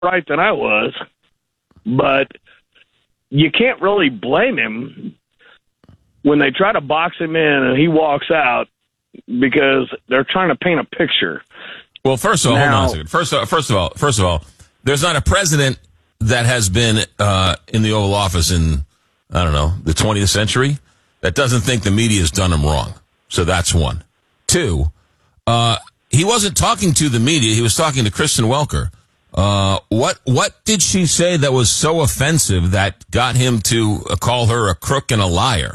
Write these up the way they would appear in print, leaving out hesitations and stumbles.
right than I was, but you can't really blame him when they try to box him in and he walks out because they're trying to paint a picture. Well, first of all, hold on a second. First of all, there's not a president that has been in the Oval Office in, I don't know, the 20th century that doesn't think the media has done him wrong. So that's one. Two, he wasn't talking to the media. He was talking to Kristen Welker. What did she say that was so offensive that got him to call her a crook and a liar?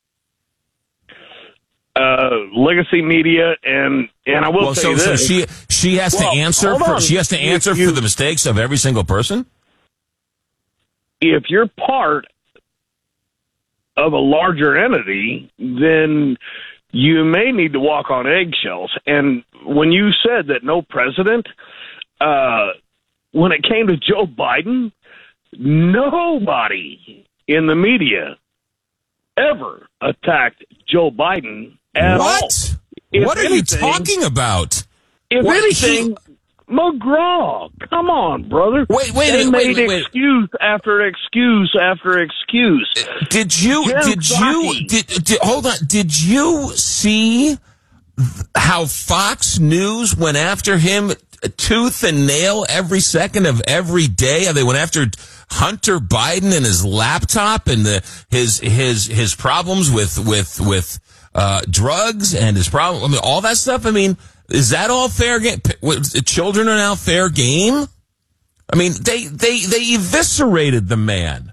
Legacy media, and I will say this. So she has to answer for the mistakes of every single person? If you're part of a larger entity, then you may need to walk on eggshells. And when you said that no president, when it came to Joe Biden, nobody in the media ever attacked Joe Biden at all. What are you talking about? If anything, McGraw, come on, brother. Wait. Excuse after excuse after excuse. Hold on. Did you see how Fox News went after him tooth and nail every second of every day? They went after Hunter Biden and his laptop and his problems with drugs and his problem. I mean, all that stuff. I mean, is that all fair game? Children are now fair game? I mean, they eviscerated the man.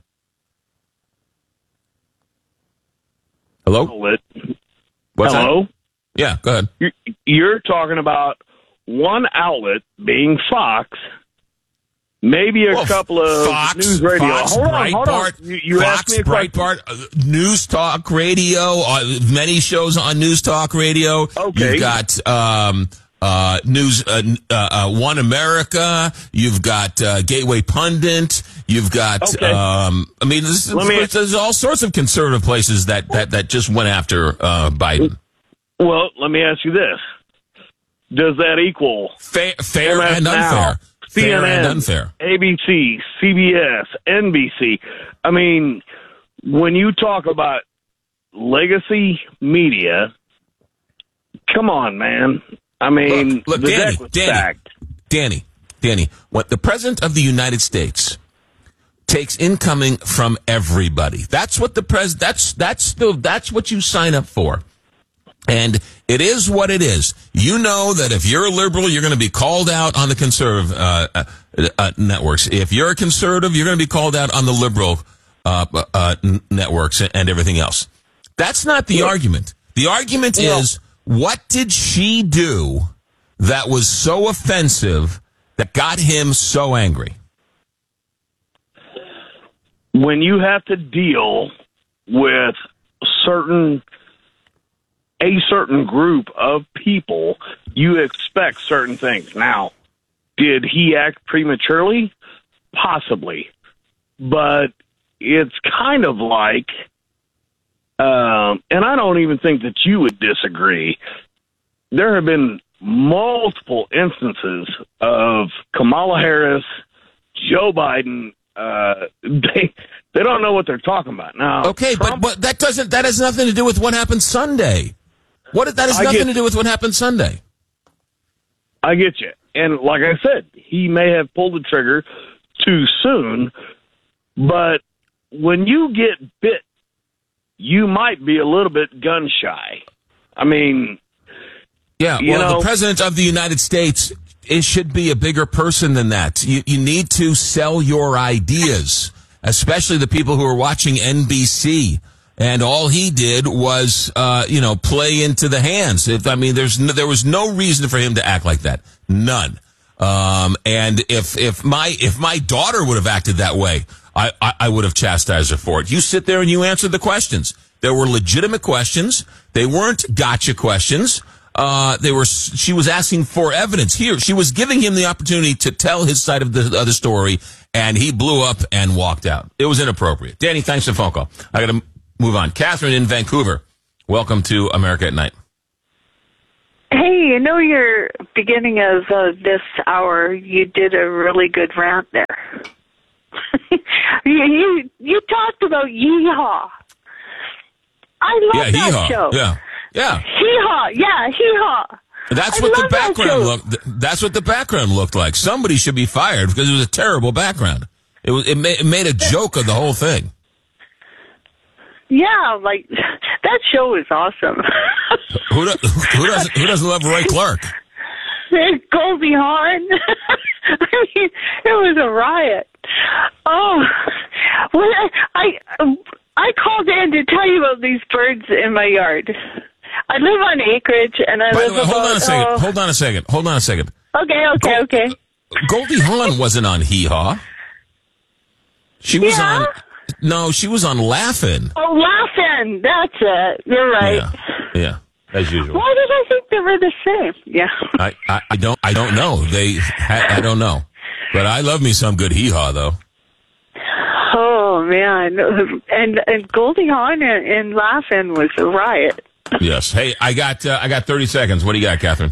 Hello? What's Hello? that? Yeah, go ahead. You're talking about one outlet being Fox, maybe a couple of Fox, news radio. Hold on. You asked me a question. Breitbart, News Talk Radio, many shows on News Talk Radio. Okay. You've got News One America. You've got Gateway Pundit. You've got there's all sorts of conservative places that just went after Biden. Well, let me ask you this. Does that equal fair and unfair? Now, Fair CNN, and unfair. ABC, CBS, NBC. I mean, when you talk about legacy media, come on, man. I mean, look, the deck was stacked. Danny, what the President of the United States takes incoming from everybody. That's what that's what you sign up for. And it is what it is. You know that if you're a liberal, you're going to be called out on the conservative networks. If you're a conservative, you're going to be called out on the liberal networks and everything else. That's not the argument. The argument is, what did she do that was so offensive that got him so angry? When you have to deal with a certain group of people, you expect certain things. Now, did he act prematurely? Possibly. But it's kind of like, and I don't even think that you would disagree, there have been multiple instances of Kamala Harris, Joe Biden, they don't know what they're talking about. Now, okay, Trump, but that has nothing to do with what happened Sunday. That has nothing to do with what happened Sunday. I get you. And like I said, he may have pulled the trigger too soon, but when you get bit, you might be a little bit gun shy. I mean, yeah, the President of the United States, it should be a bigger person than that. You need to sell your ideas, especially the people who are watching NBC. And all he did was, play into the hands. There was no reason for him to act like that. None. And if my daughter would have acted that way, I would have chastised her for it. You sit there and you answer the questions. There were legitimate questions. They weren't gotcha questions. She was asking for evidence. Here, she was giving him the opportunity to tell his side of the story, and he blew up and walked out. It was inappropriate. Danny, thanks for the phone call. I got to move on. Catherine in Vancouver, welcome to America at Night. Hey, your beginning of this hour, you did a really good rant there. you talked about Yeehaw. I love that show. Yeah. Hee-haw. Yeah, hee-haw. That's what the background looked. That's what the background looked like. Somebody should be fired because it was a terrible background. It made a joke of the whole thing. Yeah, like that show is awesome. Who doesn't love Roy Clark? Goldie Hawn. I mean, it was a riot. Oh, well, I called in to tell you about these birds in my yard. I live on acreage, and hold on a second. Okay. Goldie Hawn wasn't on Hee Haw. She was on. No, she was on Laugh-In. Oh, Laugh-In. That's it. You're right. Yeah. As usual. Why did I think they were the same? Yeah. I don't know. I don't know. But I love me some good Hee Haw, though. Oh man, and Goldie Hawn and Laugh-In was a riot. Yes. Hey, I got 30 seconds. What do you got, Catherine?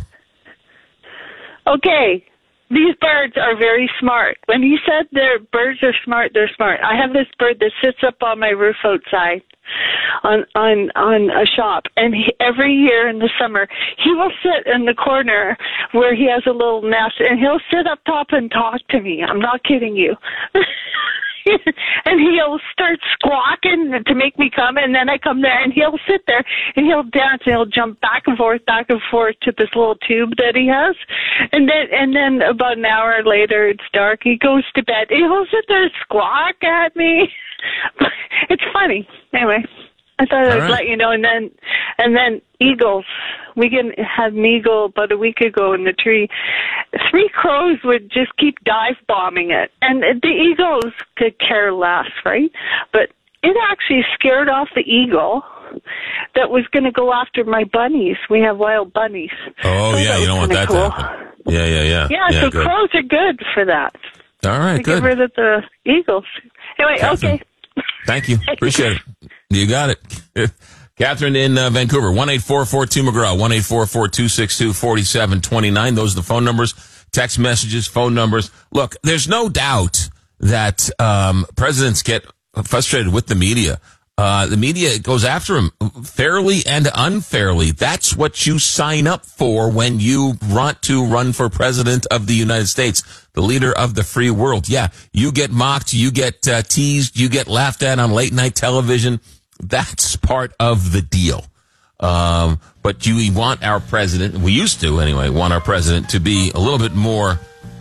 Okay. These birds are very smart. When you said birds are smart, they're smart. I have this bird that sits up on my roof outside on a shop, and every year in the summer, he will sit in the corner where he has a little nest, and he'll sit up top and talk to me. I'm not kidding you. And he'll start squawking to make me come, and then I come there, and he'll sit there, and he'll dance, and he'll jump back and forth to this little tube that he has, and then about an hour later, it's dark, he goes to bed, and he'll sit there and squawk at me. It's funny. Anyway, I thought I'd let you know, and then eagles. We had an eagle about a week ago in the tree. 3 crows would just keep dive bombing it, and the eagles could care less, right? But it actually scared off the eagle that was going to go after my bunnies. We have wild bunnies. Oh, so yeah, you don't want that to happen. Yeah. Yeah, so good. Crows are good for that. All right, good. Get rid of the eagles. Anyway, Catherine, okay. Thank you. Appreciate it. You got it. Catherine in Vancouver, 1-844-2-McGraw, 1-844-262-4729. Those are the phone numbers, text messages, phone numbers. Look, there's no doubt that presidents get frustrated with the media. The media goes after him fairly and unfairly. That's what you sign up for when you want to run for president of the United States, the leader of the free world. Yeah, you get mocked, you get teased, you get laughed at on late night television. That's part of the deal. But you want our president, we used to anyway, want our president to be a little bit more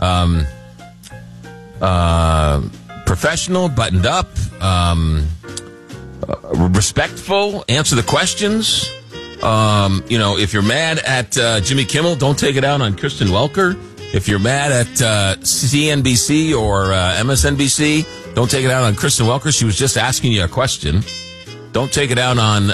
professional, buttoned up, respectful, answer the questions. If you're mad at Jimmy Kimmel, don't take it out on Kristen Welker. If you're mad at CNBC or MSNBC, don't take it out on Kristen Welker. She was just asking you a question. Don't take it out on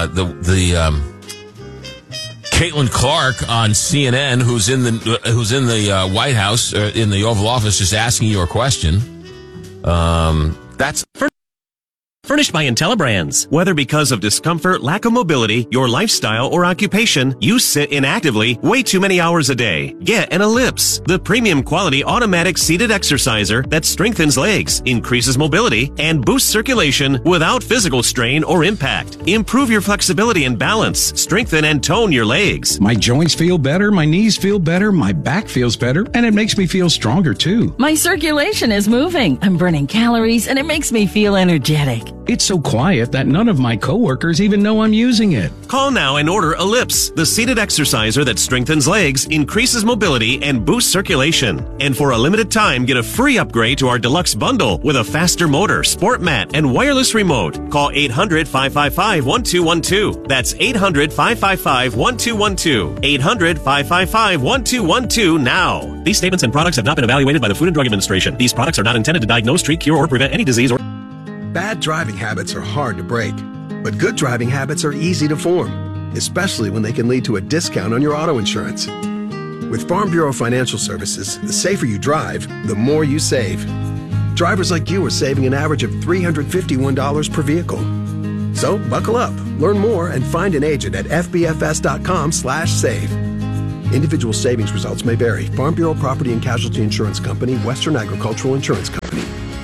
Caitlin Clark on CNN, who's in the White House, in the Oval Office, just asking you a question. That's Furnished by IntelliBrands. Whether because of discomfort, lack of mobility, your lifestyle, or occupation, you sit inactively way too many hours a day. Get an Ellipse, the premium quality automatic seated exerciser that strengthens legs, increases mobility, and boosts circulation without physical strain or impact. Improve your flexibility and balance. Strengthen and tone your legs. My joints feel better, my knees feel better, my back feels better, and it makes me feel stronger too. My circulation is moving. I'm burning calories, and it makes me feel energetic. It's so quiet that none of my coworkers even know I'm using it. Call now and order Ellipse, the seated exerciser that strengthens legs, increases mobility, and boosts circulation. And for a limited time, get a free upgrade to our deluxe bundle with a faster motor, sport mat, and wireless remote. Call 800-555-1212. That's 800-555-1212. 800-555-1212 now. These statements and products have not been evaluated by the Food and Drug Administration. These products are not intended to diagnose, treat, cure, or prevent any disease or... Bad driving habits are hard to break, but good driving habits are easy to form, especially when they can lead to a discount on your auto insurance. With Farm Bureau Financial Services, the safer you drive, the more you save. Drivers like you are saving an average of $351 per vehicle. So buckle up, learn more, and find an agent at fbfs.com/save. Individual savings results may vary. Farm Bureau Property and Casualty Insurance Company, Western Agricultural Insurance Company.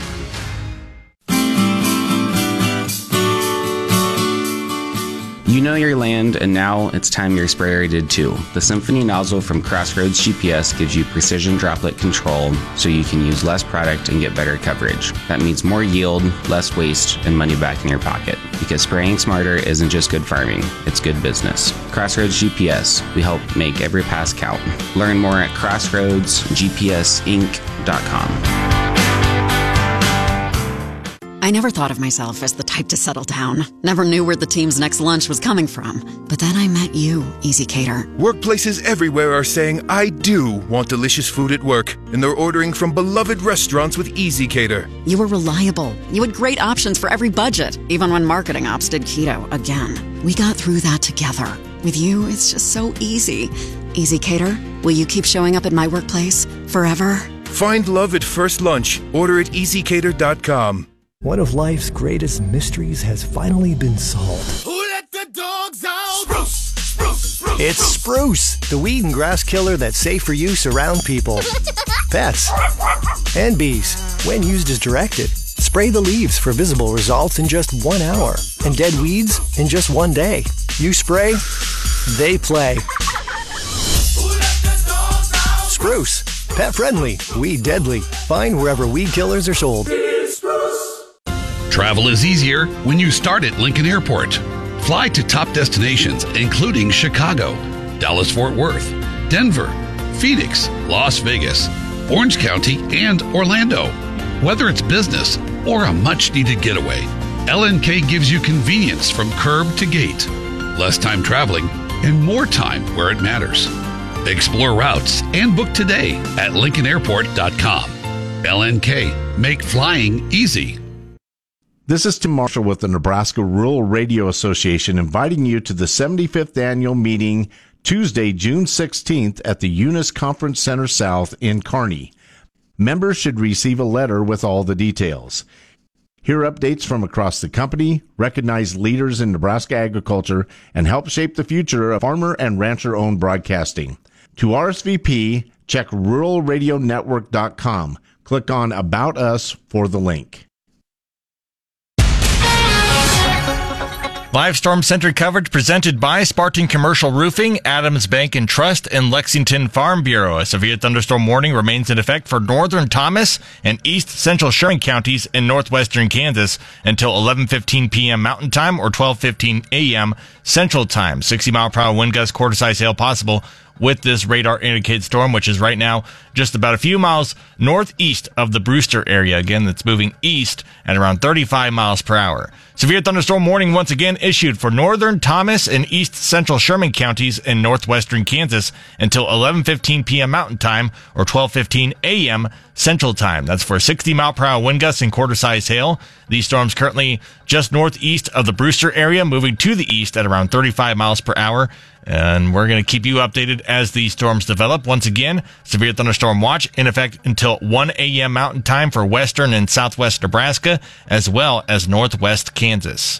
You know your land, and now it's time your sprayer did too. The Symphony nozzle from Crossroads GPS gives you precision droplet control so you can use less product and get better coverage. That means more yield, less waste, and money back in your pocket. Because spraying smarter isn't just good farming, it's good business. Crossroads GPS, we help make every pass count. Learn more at crossroadsgpsinc.com. I never thought of myself as the type to settle down. Never knew where the team's next lunch was coming from. But then I met you, Easy Cater. Workplaces everywhere are saying, I do want delicious food at work. And they're ordering from beloved restaurants with Easy Cater. You were reliable. You had great options for every budget, even when marketing ops did keto again. We got through that together. With you, it's just so easy. Easy Cater, will you keep showing up at my workplace forever? Find love at first lunch. Order at easycater.com. One of life's greatest mysteries has finally been solved. Who let the dogs out? Spruce, spruce, spruce. It's Spruce, the weed and grass killer that's safe for use around people, pets, and bees. When used as directed, spray the leaves for visible results in just 1 hour, and dead weeds in just 1 day. You spray, they play. Spruce, pet friendly, weed deadly. Find wherever weed killers are sold. Travel is easier when you start at Lincoln Airport. Fly to top destinations including Chicago, Dallas-Fort Worth, Denver, Phoenix, Las Vegas, Orange County, and Orlando. Whether it's business or a much-needed getaway, LNK gives you convenience from curb to gate, less time traveling, and more time where it matters. Explore routes and book today at LincolnAirport.com. LNK, make flying easy. This is Tim Marshall with the Nebraska Rural Radio Association inviting you to the 75th annual meeting Tuesday, June 16th at the Eunice Conference Center South in Kearney. Members should receive a letter with all the details. Hear updates from across the company, recognize leaders in Nebraska agriculture, and help shape the future of farmer and rancher-owned broadcasting. To RSVP, check ruralradionetwork.com. Click on About Us for the link. Live storm-centered coverage presented by Spartan Commercial Roofing, Adams Bank and Trust, and Lexington Farm Bureau. A severe thunderstorm warning remains in effect for northern Thomas and east central Sherman counties in northwestern Kansas until 11:15 p.m. Mountain Time or 12:15 a.m. Central Time. 60-mile-per-hour wind gusts, quarter-size hail possible with this radar-indicated storm, which is right now just about a few miles northeast of the Brewster area. Again, that's moving east at around 35 miles per hour. Severe thunderstorm warning once again issued for northern Thomas and east central Sherman counties in northwestern Kansas until 11:15 p.m. Mountain Time or 12:15 a.m. Central Time. That's for 60-mile-per-hour wind gusts and quarter-size hail. These storms currently just northeast of the Brewster area, moving to the east at around 35 miles per hour. And we're going to keep you updated as these storms develop. Once again, severe thunderstorm watch in effect until 1 a.m. Mountain Time for western and southwest Nebraska, as well as northwest Kansas.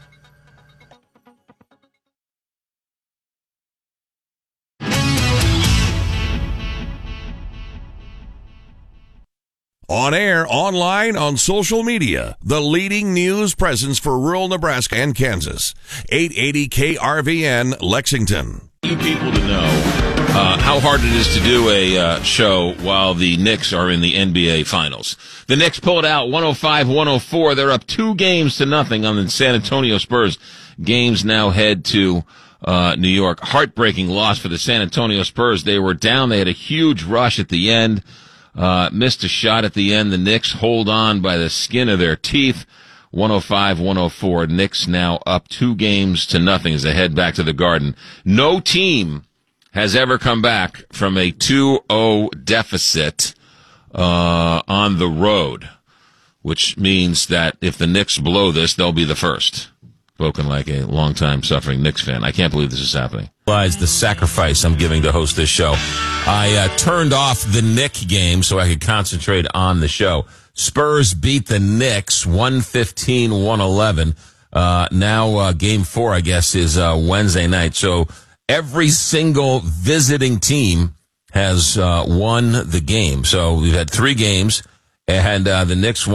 On air, online, on social media, the leading news presence for rural Nebraska and Kansas. 880 KRVN, Lexington. You people to know how hard it is to do a show while the Knicks are in the NBA Finals. The Knicks pulled out 105-104. They're up 2-0 on the San Antonio Spurs. Games now head to New York. Heartbreaking loss for the San Antonio Spurs. They were down. They had a huge rush at the end. Missed a shot at the end. The Knicks hold on by the skin of their teeth. 105-104. Knicks now up 2-0 as they head back to the Garden. No team has ever come back from a 2-0 deficit on the road, which means that if the Knicks blow this, they'll be the first. Spoken like a long-time suffering Knicks fan. I can't believe this is happening. The sacrifice I'm giving to host this show. I turned off the Knick game so I could concentrate on the show. Spurs beat the Knicks 115-111. Now game 4, I guess, is Wednesday night. So every single visiting team has won the game. So we've had 3 games, and the Knicks